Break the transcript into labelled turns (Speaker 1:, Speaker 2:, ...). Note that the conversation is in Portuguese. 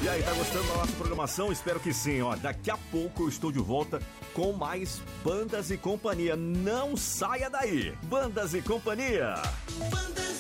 Speaker 1: E aí, tá gostando da nossa programação? Espero que sim, ó. Daqui a pouco eu estou de volta com mais Bandas e Companhia. Não saia daí! Bandas e Companhia!
Speaker 2: Bandas